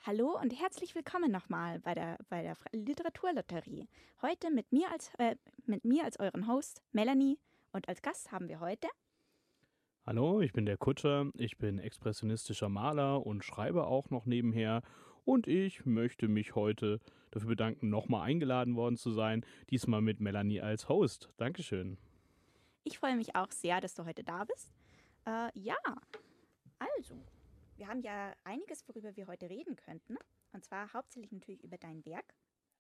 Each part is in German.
Hallo und herzlich willkommen nochmal bei der Literaturlotterie. Heute mit mir als euren Host Melanie und als Gast haben wir heute. Hallo, ich bin der Kutscher, ich bin expressionistischer Maler und schreibe auch noch nebenher und ich möchte mich heute dafür bedanken, nochmal eingeladen worden zu sein, diesmal mit Melanie als Host. Dankeschön. Ich freue mich auch sehr, dass du heute da bist. Ja, also, wir haben ja einiges, worüber wir heute reden könnten. Und zwar hauptsächlich natürlich über dein Werk.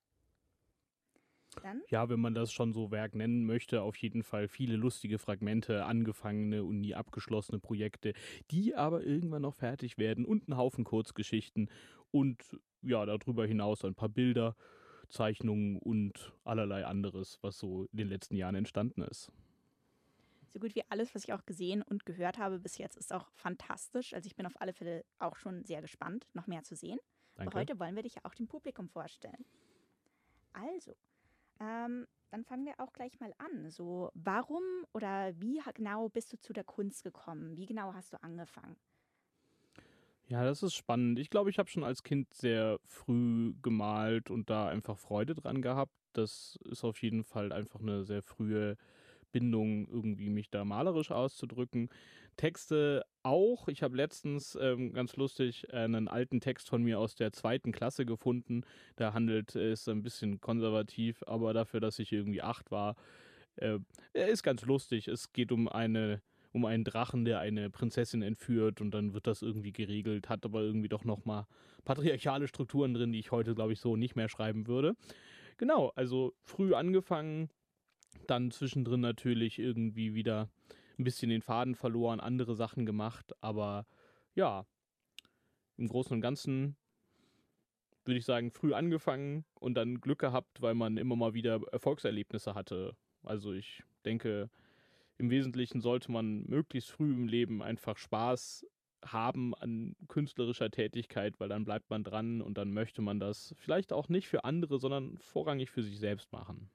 Dann, Ja, wenn man das schon so Werk nennen möchte, auf jeden Fall viele lustige Fragmente, angefangene und nie abgeschlossene Projekte, die aber irgendwann noch fertig werden und einen Haufen Kurzgeschichten und ja, darüber hinaus ein paar Bilder, Zeichnungen und allerlei anderes, was so in den letzten Jahren entstanden ist. so gut wie alles, was ich auch gesehen und gehört habe bis jetzt, ist auch fantastisch. Also ich bin auf alle Fälle auch schon sehr gespannt, noch mehr zu sehen. Aber Danke. heute wollen wir dich ja auch dem Publikum vorstellen. Also, dann fangen wir auch gleich mal an. So, warum oder wie genau bist du zu der Kunst gekommen? Wie genau hast du angefangen? Ja, das ist spannend. Ich glaube, ich habe schon als Kind sehr früh gemalt und da einfach Freude dran gehabt. Das ist auf jeden Fall einfach eine sehr frühe Bindung, irgendwie mich da malerisch auszudrücken. Texte auch. Ich habe letztens ganz lustig einen alten Text von mir aus der zweiten Klasse gefunden. Da handelt es ein bisschen konservativ, aber dafür, dass ich irgendwie 8 war, äh, er ist ganz lustig. Es geht um einen Drachen, der eine Prinzessin entführt und dann wird das irgendwie geregelt, hat aber irgendwie doch nochmal patriarchale Strukturen drin, die ich heute, glaube ich, so nicht mehr schreiben würde. Genau, also früh angefangen, dann zwischendrin natürlich irgendwie wieder ein bisschen den Faden verloren, andere Sachen gemacht, aber ja, im Großen und Ganzen würde ich sagen, früh angefangen und dann Glück gehabt, weil man immer mal wieder Erfolgserlebnisse hatte. Also ich denke, im Wesentlichen sollte man möglichst früh im Leben einfach Spaß haben an künstlerischer Tätigkeit, weil dann bleibt man dran und dann möchte man das vielleicht auch nicht für andere, sondern vorrangig für sich selbst machen.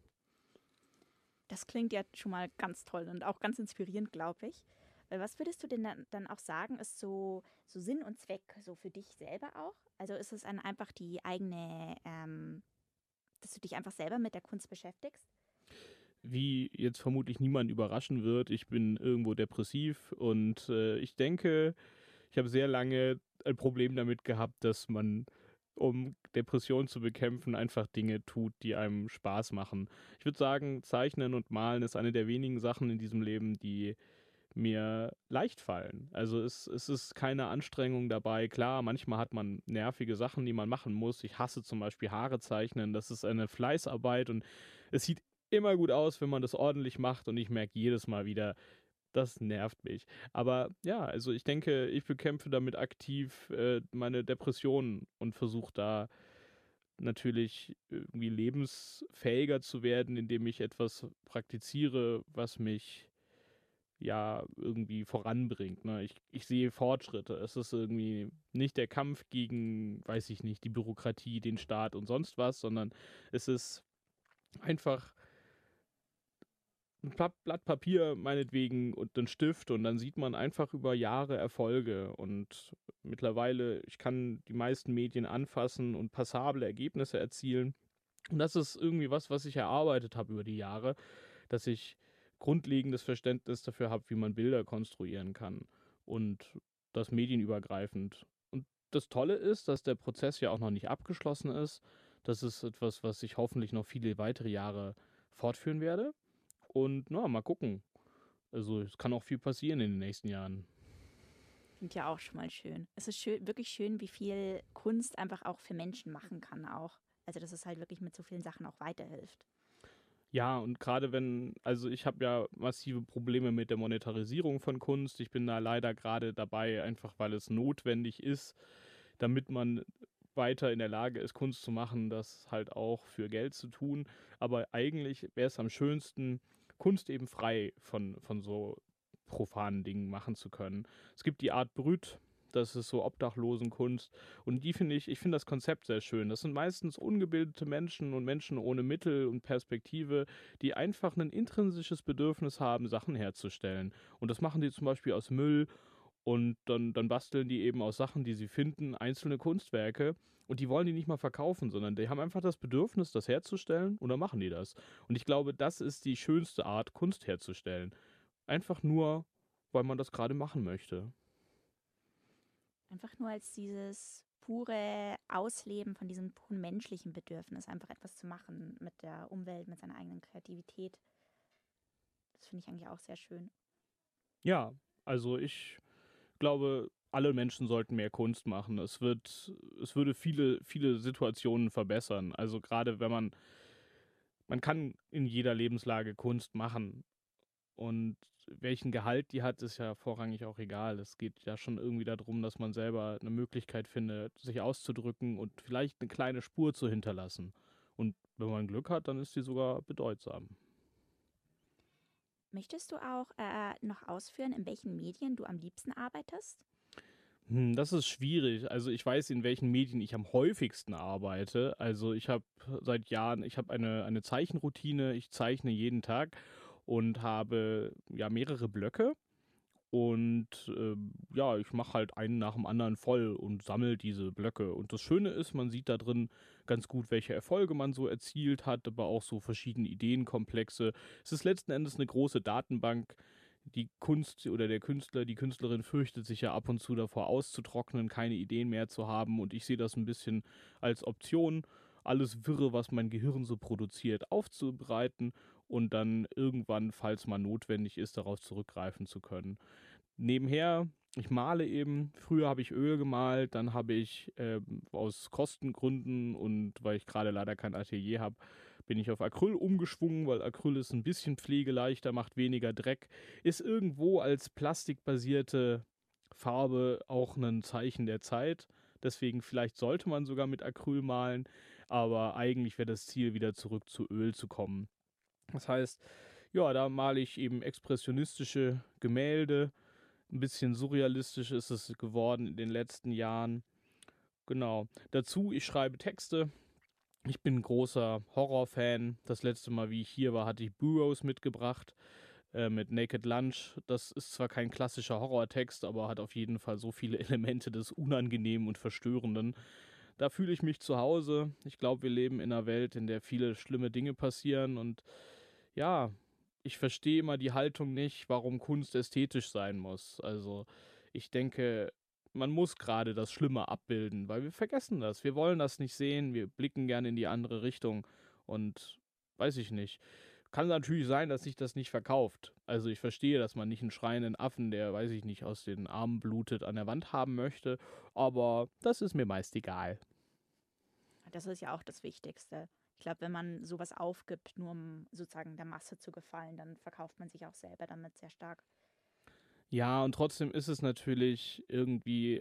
Das klingt ja schon mal ganz toll und auch ganz inspirierend, glaube ich. Was würdest du denn dann auch sagen, ist so Sinn und Zweck, so für dich selber auch? Also ist es dann einfach die eigene, dass du dich einfach selber mit der Kunst beschäftigst? Wie jetzt vermutlich niemand überraschen wird, ich bin irgendwo depressiv und ich denke, ich habe sehr lange ein Problem damit gehabt, dass man, um Depressionen zu bekämpfen, einfach Dinge tut, die einem Spaß machen. Ich würde sagen, Zeichnen und Malen ist eine der wenigen Sachen in diesem Leben, die mir leicht fallen. Also es ist keine Anstrengung dabei. Klar, manchmal hat man nervige Sachen, die man machen muss. Ich hasse zum Beispiel Haare zeichnen. Das ist eine Fleißarbeit und es sieht immer gut aus, wenn man das ordentlich macht und ich merke jedes Mal wieder, das nervt mich. Aber ja, also ich denke, ich bekämpfe damit aktiv meine Depressionen und versuche da natürlich irgendwie lebensfähiger zu werden, indem ich etwas praktiziere, was mich ja irgendwie voranbringt. Ne? Ich sehe Fortschritte. Es ist irgendwie nicht der Kampf gegen, weiß ich nicht, die Bürokratie, den Staat und sonst was, sondern es ist einfach ein Blatt Papier meinetwegen und ein Stift und dann sieht man einfach über Jahre Erfolge und mittlerweile, ich kann die meisten Medien anfassen und passable Ergebnisse erzielen. Und das ist irgendwie was, was ich erarbeitet habe über die Jahre, dass ich grundlegendes Verständnis dafür habe, wie man Bilder konstruieren kann und das medienübergreifend. Und das Tolle ist, dass der Prozess ja auch noch nicht abgeschlossen ist. Das ist etwas, was ich hoffentlich noch viele weitere Jahre fortführen werde. Und na, mal gucken. Also es kann auch viel passieren in den nächsten Jahren. Klingt ja auch schon mal schön. Es ist schön, wirklich schön, wie viel Kunst einfach auch für Menschen machen kann auch. Also dass es halt wirklich mit so vielen Sachen auch weiterhilft. Ja, und gerade wenn, also ich habe ja massive Probleme mit der Monetarisierung von Kunst. Ich bin da leider gerade dabei, einfach weil es notwendig ist, damit man weiter in der Lage ist, Kunst zu machen, das halt auch für Geld zu tun. Aber eigentlich wäre es am schönsten, Kunst eben frei von so profanen Dingen machen zu können. Es gibt die Art Brut, das ist so Obdachlosenkunst. Und die finde ich finde das Konzept sehr schön. Das sind meistens ungebildete Menschen und Menschen ohne Mittel und Perspektive, die einfach ein intrinsisches Bedürfnis haben, Sachen herzustellen. Und das machen die zum Beispiel aus Müll Und dann basteln die eben aus Sachen, die sie finden, einzelne Kunstwerke. Und die wollen die nicht mal verkaufen, sondern die haben einfach das Bedürfnis, das herzustellen und dann machen die das. Und ich glaube, das ist die schönste Art, Kunst herzustellen. Einfach nur, weil man das gerade machen möchte. Einfach nur als dieses pure Ausleben von diesem puren menschlichen Bedürfnis, einfach etwas zu machen mit der Umwelt, mit seiner eigenen Kreativität. Das finde ich eigentlich auch sehr schön. Ja, also ich glaube, alle Menschen sollten mehr Kunst machen. Es würde viele Situationen verbessern. Also gerade wenn man kann in jeder Lebenslage Kunst machen. Und welchen Gehalt die hat, ist ja vorrangig auch egal. Es geht ja schon irgendwie darum, dass man selber eine Möglichkeit findet, sich auszudrücken und vielleicht eine kleine Spur zu hinterlassen. Und wenn man Glück hat, dann ist sie sogar bedeutsam. Möchtest du auch noch ausführen, in welchen Medien du am liebsten arbeitest? Das ist schwierig. Also ich weiß, in welchen Medien ich am häufigsten arbeite. Also ich habe seit Jahren, ich habe eine Zeichenroutine. Ich zeichne jeden Tag und habe ja mehrere Blöcke. Und ja, ich mache halt einen nach dem anderen voll und sammle diese Blöcke. Und das Schöne ist, man sieht da drin ganz gut, welche Erfolge man so erzielt hat, aber auch so verschiedene Ideenkomplexe. Es ist letzten Endes eine große Datenbank. Die Kunst oder der Künstler, die Künstlerin fürchtet sich ja ab und zu davor auszutrocknen, keine Ideen mehr zu haben. Und ich sehe das ein bisschen als Option, alles Wirre, was mein Gehirn so produziert, aufzubereiten und dann irgendwann, falls mal notwendig ist, darauf zurückgreifen zu können. Nebenher, ich male eben. Früher habe ich Öl gemalt, dann habe ich aus Kostengründen und weil ich gerade leider kein Atelier habe, bin ich auf Acryl umgeschwungen, weil Acryl ist ein bisschen pflegeleichter, macht weniger Dreck, ist irgendwo als plastikbasierte Farbe auch ein Zeichen der Zeit. Deswegen vielleicht sollte man sogar mit Acryl malen, aber eigentlich wäre das Ziel, wieder zurück zu Öl zu kommen. Das heißt, ja, da male ich eben expressionistische Gemälde, ein bisschen surrealistisch ist es geworden in den letzten Jahren. Genau. Dazu, ich schreibe Texte. Ich bin ein großer Horrorfan. Das letzte Mal, wie ich hier war, hatte ich Burroughs mitgebracht mit Naked Lunch. Das ist zwar kein klassischer Horrortext, aber hat auf jeden Fall so viele Elemente des Unangenehmen und Verstörenden. Da fühle ich mich zu Hause. Ich glaube, wir leben in einer Welt, in der viele schlimme Dinge passieren und ja, ich verstehe immer die Haltung nicht, warum Kunst ästhetisch sein muss. Also ich denke, man muss gerade das Schlimme abbilden, weil wir vergessen das. Wir wollen das nicht sehen, wir blicken gerne in die andere Richtung und weiß ich nicht. Kann natürlich sein, dass sich das nicht verkauft. Also ich verstehe, dass man nicht einen schreienden Affen, der, weiß ich nicht, aus den Armen blutet, an der Wand haben möchte, aber das ist mir meist egal. Das ist ja auch das Wichtigste. Ich glaube, wenn man sowas aufgibt, nur um sozusagen der Masse zu gefallen, dann verkauft man sich auch selber damit sehr stark. Ja, und trotzdem ist es natürlich irgendwie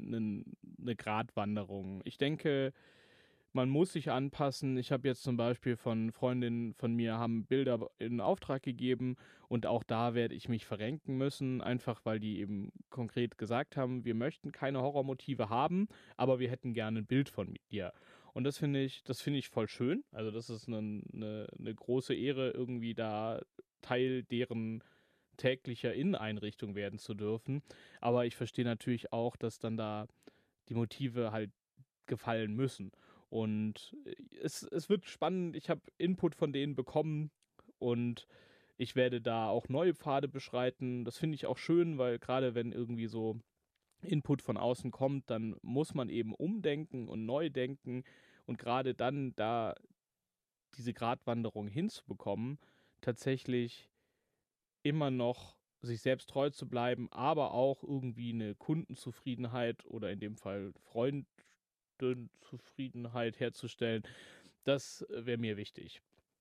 eine Gratwanderung. Ich denke, man muss sich anpassen. Ich habe jetzt zum Beispiel von Freundinnen von mir haben Bilder in Auftrag gegeben und auch da werde ich mich verrenken müssen, einfach weil die eben konkret gesagt haben, wir möchten keine Horrormotive haben, aber wir hätten gerne ein Bild von dir. Und das finde ich voll schön. Also das ist eine große Ehre, irgendwie da Teil deren täglicher Inneneinrichtung werden zu dürfen. Aber ich verstehe natürlich auch, dass dann da die Motive halt gefallen müssen. Und es wird spannend. Ich habe Input von denen bekommen und ich werde da auch neue Pfade beschreiten. Das finde ich auch schön, weil gerade wenn irgendwie so Input von außen kommt, dann muss man eben umdenken und neu denken. Und gerade dann da diese Gratwanderung hinzubekommen, tatsächlich immer noch sich selbst treu zu bleiben, aber auch irgendwie eine Kundenzufriedenheit oder in dem Fall Freundenzufriedenheit herzustellen, das wäre mir wichtig.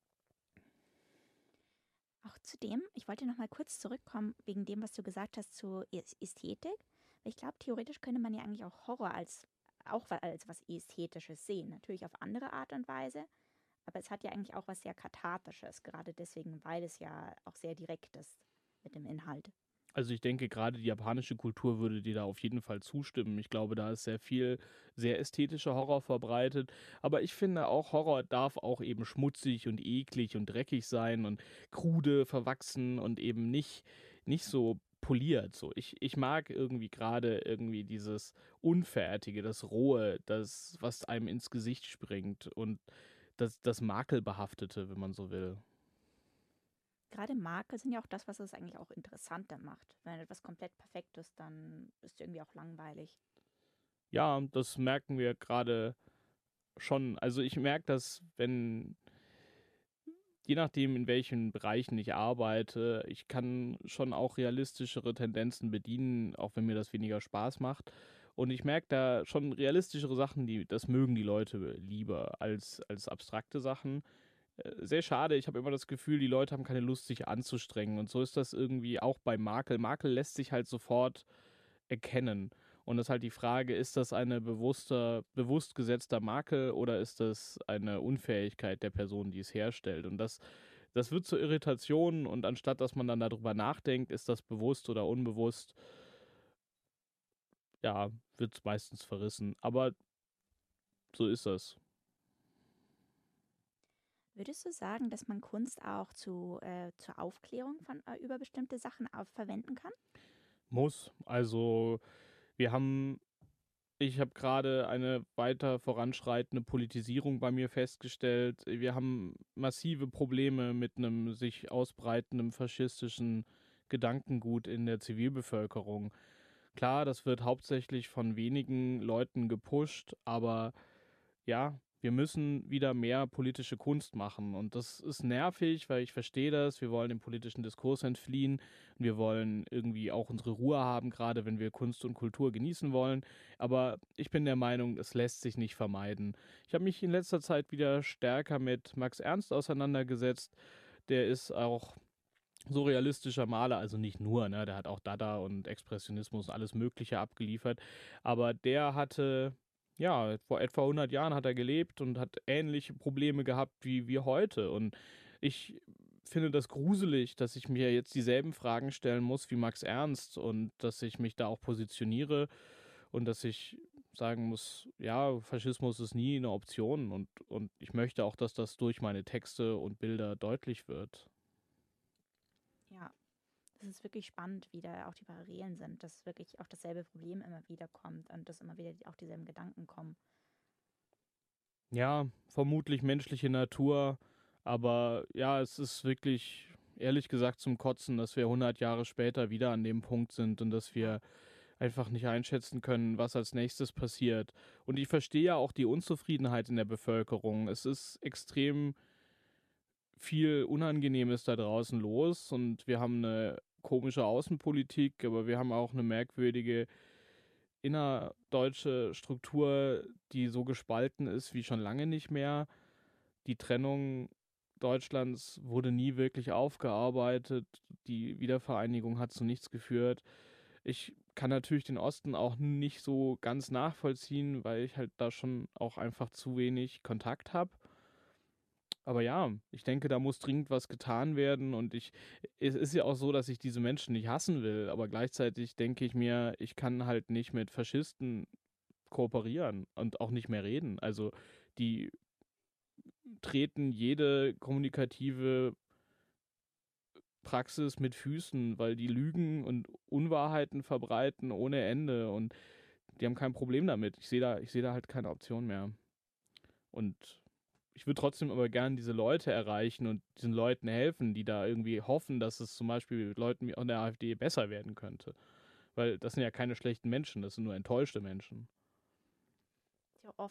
Auch zudem, ich wollte noch mal kurz zurückkommen wegen dem, was du gesagt hast zur Ästhetik. Ich glaube, theoretisch könnte man ja eigentlich auch Horror als was Ästhetisches sehen. Natürlich auf andere Art und Weise, aber es hat ja eigentlich auch was sehr Kathartisches, gerade deswegen, weil es ja auch sehr direkt ist mit dem Inhalt. Also ich denke, gerade die japanische Kultur würde dir da auf jeden Fall zustimmen. Ich glaube, da ist sehr viel, sehr ästhetischer Horror verbreitet. Aber ich finde auch, Horror darf auch eben schmutzig und eklig und dreckig sein und krude, verwachsen und eben nicht so poliert. So. Ich mag irgendwie gerade irgendwie dieses Unfertige, das Rohe, das, was einem ins Gesicht springt und das Makelbehaftete, wenn man so will. Gerade Makel sind ja auch das, was es eigentlich auch interessanter macht. Wenn etwas komplett perfekt ist, dann ist es irgendwie auch langweilig. Ja, das merken wir gerade schon. Also ich merke das, wenn, je nachdem, in welchen Bereichen ich arbeite, ich kann schon auch realistischere Tendenzen bedienen, auch wenn mir das weniger Spaß macht. Und ich merke da schon realistischere Sachen, das mögen die Leute lieber als abstrakte Sachen. Sehr schade, ich habe immer das Gefühl, die Leute haben keine Lust, sich anzustrengen. Und so ist das irgendwie auch bei Makel. Makel lässt sich halt sofort erkennen. Und das ist halt die Frage, ist das eine bewusst gesetzter Makel oder ist das eine Unfähigkeit der Person, die es herstellt? Und das wird zur Irritation und anstatt dass man dann darüber nachdenkt, ist das bewusst oder unbewusst, ja, wird es meistens verrissen. Aber so ist das. Würdest du sagen, dass man Kunst auch zur Aufklärung über bestimmte Sachen verwenden kann? Muss. Also wir haben ich habe gerade eine weiter voranschreitende Politisierung bei mir festgestellt. Wir haben massive Probleme mit einem sich ausbreitenden faschistischen Gedankengut in der Zivilbevölkerung. Klar, das wird hauptsächlich von wenigen Leuten gepusht, aber ja, wir müssen wieder mehr politische Kunst machen. Und das ist nervig, weil ich verstehe das. Wir wollen dem politischen Diskurs entfliehen. Und wir wollen irgendwie auch unsere Ruhe haben, gerade wenn wir Kunst und Kultur genießen wollen. Aber ich bin der Meinung, es lässt sich nicht vermeiden. Ich habe mich in letzter Zeit wieder stärker mit Max Ernst auseinandergesetzt. Der ist auch so realistischer Maler, also nicht nur, ne, der hat auch Dada und Expressionismus und alles Mögliche abgeliefert, aber der hatte, ja, vor etwa 100 Jahren hat er gelebt und hat ähnliche Probleme gehabt wie wir heute und ich finde das gruselig, dass ich mir jetzt dieselben Fragen stellen muss wie Max Ernst und dass ich mich da auch positioniere und dass ich sagen muss, ja, Faschismus ist nie eine Option und ich möchte auch, dass das durch meine Texte und Bilder deutlich wird. Ja, das ist wirklich spannend, wie da auch die Parallelen sind, dass wirklich auch dasselbe Problem immer wieder kommt und dass immer wieder auch dieselben Gedanken kommen. Ja, vermutlich menschliche Natur, aber ja, es ist wirklich, ehrlich gesagt, zum Kotzen, dass wir 100 Jahre später wieder an dem Punkt sind und dass Ja, wir einfach nicht einschätzen können, was als nächstes passiert. Und ich verstehe ja auch die Unzufriedenheit in der Bevölkerung. Es ist extrem viel Unangenehmes da draußen los und wir haben eine komische Außenpolitik, aber wir haben auch eine merkwürdige innerdeutsche Struktur, die so gespalten ist wie schon lange nicht mehr. Die Trennung Deutschlands wurde nie wirklich aufgearbeitet. Die Wiedervereinigung hat zu nichts geführt. Ich kann natürlich den Osten auch nicht so ganz nachvollziehen, weil ich halt da schon auch einfach zu wenig Kontakt habe. Aber ja, ich denke, da muss dringend was getan werden und es ist ja auch so, dass ich diese Menschen nicht hassen will, aber gleichzeitig denke ich mir, ich kann halt nicht mit Faschisten kooperieren und auch nicht mehr reden. Also die treten jede kommunikative Praxis mit Füßen, weil die lügen und Unwahrheiten verbreiten ohne Ende und die haben kein Problem damit. Ich sehe da halt keine Option mehr. Und ich würde trotzdem aber gern diese Leute erreichen und diesen Leuten helfen, die da irgendwie hoffen, dass es zum Beispiel mit Leuten wie an der AfD besser werden könnte. Weil das sind ja keine schlechten Menschen, das sind nur enttäuschte Menschen. ja,